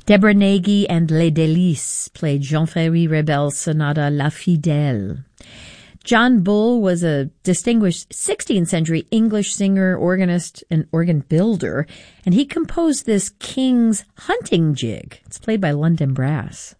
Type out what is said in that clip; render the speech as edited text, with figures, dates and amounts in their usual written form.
Deborah Nagy and Les Délices played Jean-Ferry Rebel's sonata La Fidèle. John Bull was a distinguished 16th century English singer, organist, and organ builder, and he composed this King's Hunting Jig. It's played by London Brass.